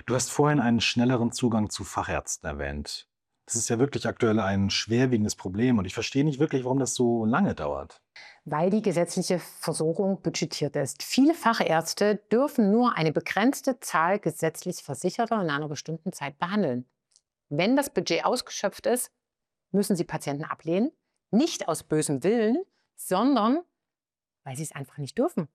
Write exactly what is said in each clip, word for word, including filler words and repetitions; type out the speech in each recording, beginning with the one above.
Du hast vorhin einen schnelleren Zugang zu Fachärzten erwähnt. Das ist ja wirklich aktuell ein schwerwiegendes Problem und ich verstehe nicht wirklich, warum das so lange dauert. Weil die gesetzliche Versorgung budgetiert ist. Viele Fachärzte dürfen nur eine begrenzte Zahl gesetzlich Versicherter in einer bestimmten Zeit behandeln. Wenn das Budget ausgeschöpft ist, müssen sie Patienten ablehnen, nicht aus bösem Willen, sondern weil sie es einfach nicht dürfen.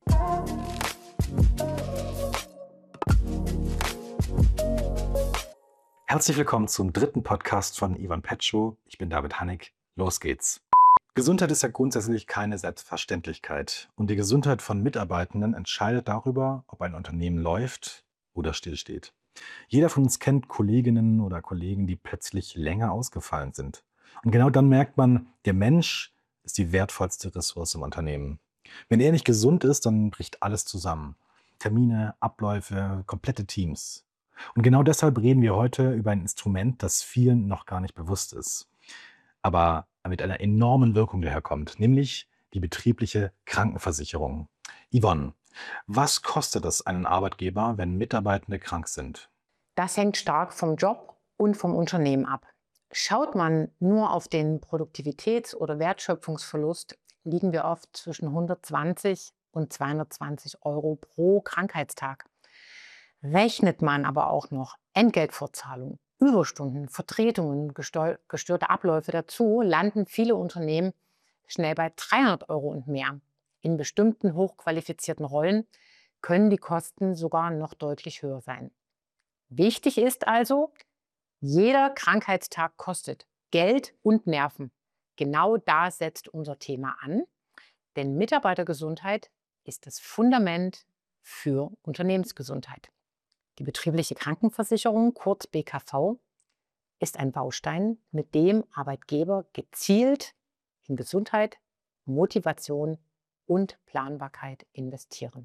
Herzlich willkommen zum dritten Podcast von Ivan Petschow. Ich bin David Hannig. Los geht's. Gesundheit ist ja grundsätzlich keine Selbstverständlichkeit und die Gesundheit von Mitarbeitenden entscheidet darüber, ob ein Unternehmen läuft oder stillsteht. Jeder von uns kennt Kolleginnen oder Kollegen, die plötzlich länger ausgefallen sind. Und genau dann merkt man, der Mensch ist die wertvollste Ressource im Unternehmen. Wenn er nicht gesund ist, dann bricht alles zusammen. Termine, Abläufe, komplette Teams. Und genau deshalb reden wir heute über ein Instrument, das vielen noch gar nicht bewusst ist, aber mit einer enormen Wirkung daherkommt, nämlich die betriebliche Krankenversicherung. Yvonne, was kostet es einen Arbeitgeber, wenn Mitarbeitende krank sind? Das hängt stark vom Job und vom Unternehmen ab. Schaut man nur auf den Produktivitäts- oder Wertschöpfungsverlust, liegen wir oft zwischen hundertzwanzig und zweihundertzwanzig Euro pro Krankheitstag. Rechnet man aber auch noch Entgeltfortzahlung, Überstunden, Vertretungen, gesteu- gestörte Abläufe dazu, landen viele Unternehmen schnell bei dreihundert Euro und mehr. In bestimmten hochqualifizierten Rollen können die Kosten sogar noch deutlich höher sein. Wichtig ist also, jeder Krankheitstag kostet Geld und Nerven. Genau da setzt unser Thema an, denn Mitarbeitergesundheit ist das Fundament für Unternehmensgesundheit. Die betriebliche Krankenversicherung, kurz B K V, ist ein Baustein, mit dem Arbeitgeber gezielt in Gesundheit, Motivation und Planbarkeit investieren.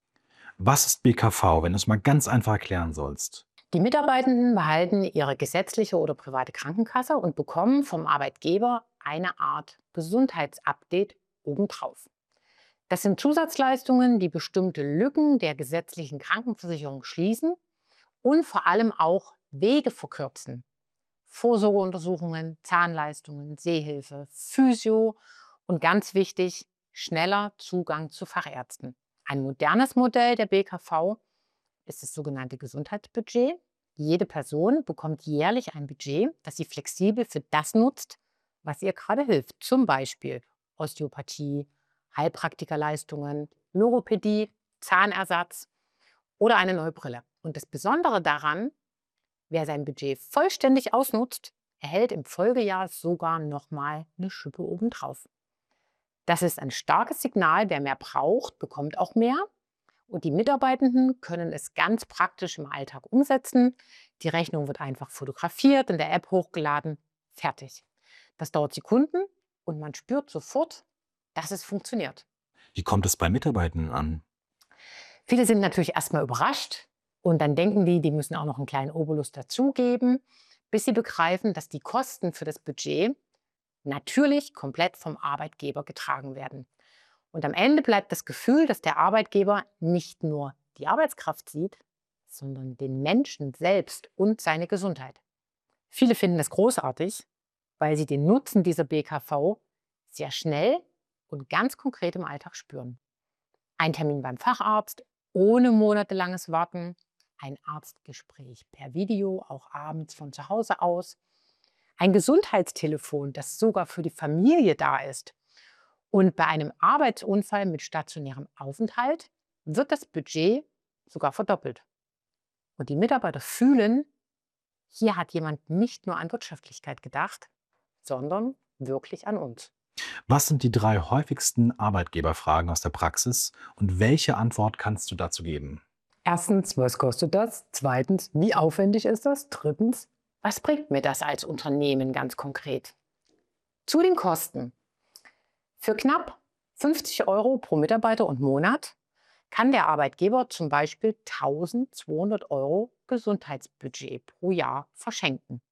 Was ist B K V, wenn du es mal ganz einfach erklären sollst? Die Mitarbeitenden behalten ihre gesetzliche oder private Krankenkasse und bekommen vom Arbeitgeber eine Art Gesundheitsupdate obendrauf. Das sind Zusatzleistungen, die bestimmte Lücken der gesetzlichen Krankenversicherung schließen und vor allem auch Wege verkürzen. Vorsorgeuntersuchungen, Zahnleistungen, Sehhilfe, Physio und ganz wichtig, schneller Zugang zu Fachärzten. Ein modernes Modell der B K V ist das sogenannte Gesundheitsbudget. Jede Person bekommt jährlich ein Budget, das sie flexibel für das nutzt, was ihr gerade hilft. Zum Beispiel Osteopathie, Heilpraktikerleistungen, Logopädie, Zahnersatz oder eine neue Brille. Und das Besondere daran, wer sein Budget vollständig ausnutzt, erhält im Folgejahr sogar nochmal eine Schippe obendrauf. Das ist ein starkes Signal, wer mehr braucht, bekommt auch mehr. Und die Mitarbeitenden können es ganz praktisch im Alltag umsetzen. Die Rechnung wird einfach fotografiert, in der App hochgeladen, fertig. Das dauert Sekunden und man spürt sofort, dass es funktioniert. Wie kommt es bei Mitarbeitenden an? Viele sind natürlich erstmal überrascht und dann denken die, die müssen auch noch einen kleinen Obolus dazugeben, bis sie begreifen, dass die Kosten für das Budget natürlich komplett vom Arbeitgeber getragen werden. Und am Ende bleibt das Gefühl, dass der Arbeitgeber nicht nur die Arbeitskraft sieht, sondern den Menschen selbst und seine Gesundheit. Viele finden das großartig, weil sie den Nutzen dieser B K V sehr schnell und ganz konkret im Alltag spüren. Ein Termin beim Facharzt ohne monatelanges Warten, ein Arztgespräch per Video, auch abends von zu Hause aus, ein Gesundheitstelefon, das sogar für die Familie da ist. Und bei einem Arbeitsunfall mit stationärem Aufenthalt wird das Budget sogar verdoppelt. Und die Mitarbeiter fühlen, hier hat jemand nicht nur an Wirtschaftlichkeit gedacht, sondern wirklich an uns. Was sind die drei häufigsten Arbeitgeberfragen aus der Praxis und welche Antwort kannst du dazu geben? Erstens, was kostet das? Zweitens, wie aufwendig ist das? Drittens, was bringt mir das als Unternehmen ganz konkret? Zu den Kosten. Für knapp fünfzig Euro pro Mitarbeiter und Monat kann der Arbeitgeber zum Beispiel eintausendzweihundert Euro Gesundheitsbudget pro Jahr verschenken.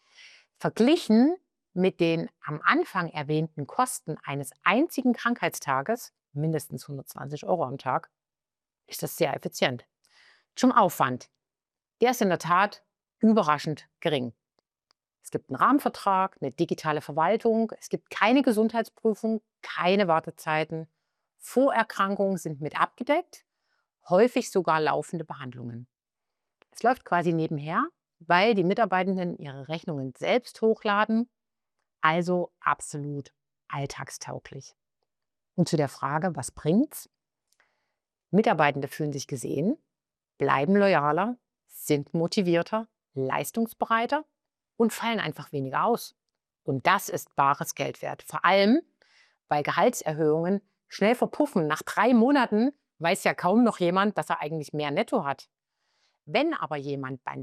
Verglichen mit den am Anfang erwähnten Kosten eines einzigen Krankheitstages, mindestens hundertzwanzig Euro am Tag, ist das sehr effizient. Zum Aufwand. Der ist in der Tat überraschend gering. Es gibt einen Rahmenvertrag, eine digitale Verwaltung, es gibt keine Gesundheitsprüfung, keine Wartezeiten. Vorerkrankungen sind mit abgedeckt, häufig sogar laufende Behandlungen. Es läuft quasi nebenher, weil die Mitarbeitenden ihre Rechnungen selbst hochladen, also absolut alltagstauglich. Und zu der Frage, was bringt's? Mitarbeitende fühlen sich gesehen, bleiben loyaler, sind motivierter, leistungsbereiter und fallen einfach weniger aus. Und das ist bares Geld wert. Vor allem, weil Gehaltserhöhungen schnell verpuffen. Nach drei Monaten weiß ja kaum noch jemand, dass er eigentlich mehr netto hat. Wenn aber jemand beim